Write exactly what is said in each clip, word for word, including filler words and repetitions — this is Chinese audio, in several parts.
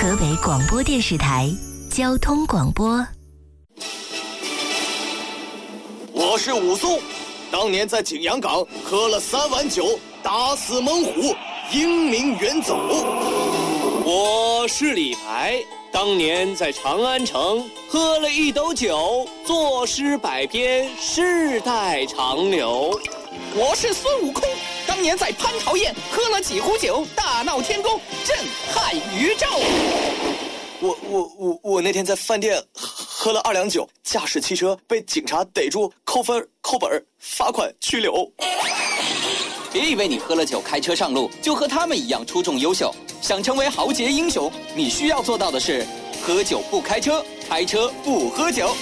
河北广播电视台交通广播。 我是武松，当年在景阳冈喝了三碗酒，打死猛虎，英名远走。 我是李白，当年在长安城喝了一斗酒，作诗百篇，世代长流。 我是孙悟空，当年在蟠桃宴喝了几壶酒，大闹天宫，震撼宇宙。 我我我我那天在饭店喝了二两酒，驾驶汽车被警察逮住，扣分、扣本、罚款、拘留。 别以为你喝了酒开车上路就和他们一样出众优秀，想成为豪杰英雄，你需要做到的是喝酒不开车，开车不喝酒。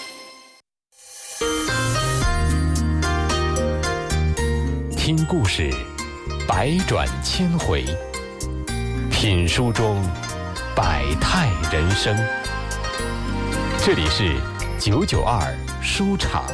听故事，百转千回；品书中，百态人生。这里是九九二书场。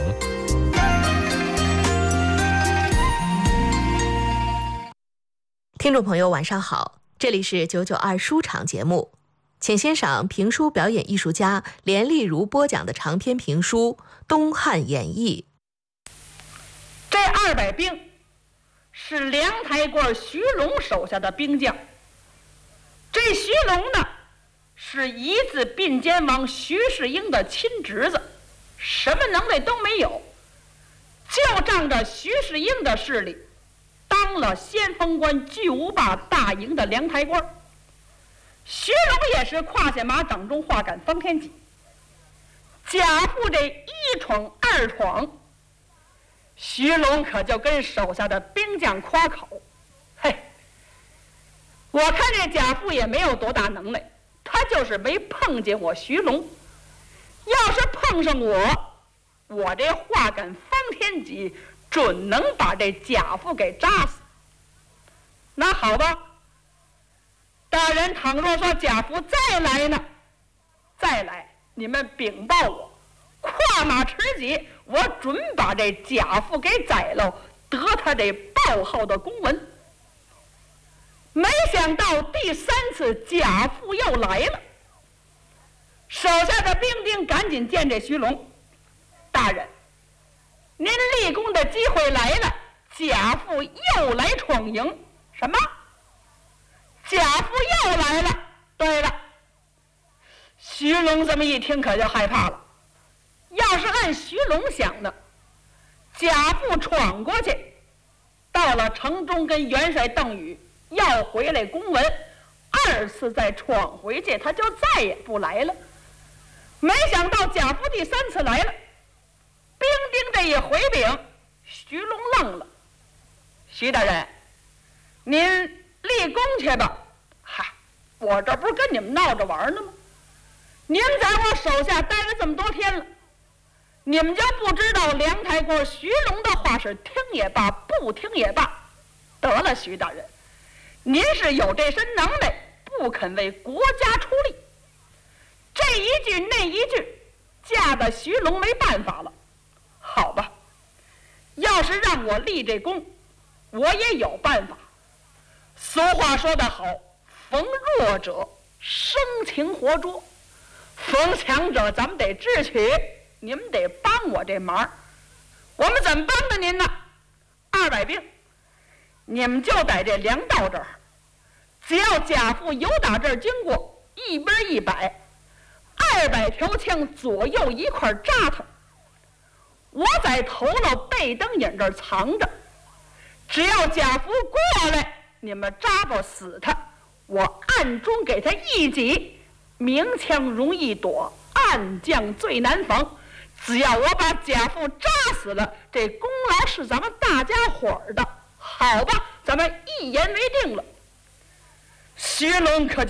听众朋友晚上好，这里是九九二书场节目，请欣赏评书表演艺术家连丽如播讲的长篇评书《东汉演义》。 这二百兵是梁台官徐龙手下的兵将。这徐龙呢，是一字并肩王徐世英的亲侄子，什么能耐都没有，就仗着徐世英的势力，当了先锋官巨无霸大营的梁台官。徐龙也是胯下马掌中话赶方天戟，贾父这一闯二闯，徐龙可就跟手下的兵将夸口：嘿，我看这贾父也没有多大能耐，他就是没碰见我徐龙，要是碰上我，我这话赶方天戟准能把这贾父给扎死。那好吧，大人倘若说贾父再来呢，再来你们禀报我，跨马持戟，我准把这贾父给宰了，得他这报号的公文。没想到第三次贾父又来了，手下的兵丁赶紧见这徐龙，大人，您立功的机会来了，贾父又来闯营。什么？贾父又来了？对了，徐龙这么一听可就害怕了。要是按徐龙想的，贾父闯过去，到了城中跟元帅邓禹要回来公文，二次再闯回去，他就再也不来了。没想到贾父第三次来了，兵丁这一回禀，徐龙愣了。徐大人，您立功去吧。嗨，我这不是跟你们闹着玩呢吗？您在我手下待了这么多天了，你们就不知道梁台官徐龙的话是听也罢，不听也罢。得了，徐大人，您是有这身能耐，不肯为国家出力。这一句那一句，架得徐龙没办法了。好吧，要是让我立这功，我也有办法。俗话说得好，逢弱者生擒活捉，逢强者咱们得智取，你们得帮我这忙。我们怎么帮的您呢？二百兵，你们就在这粮道这儿，只要贾父由打这儿经过，一边一百，二百条枪左右一块扎他。我在头了背灯影这儿藏着，只要贾父过来，你们扎不死他，我暗中给他一击，明枪容易躲，暗将最难防。只要我把贾父扎死了，这功劳是咱们大家伙儿的。好吧，咱们一言为定了。徐龙可就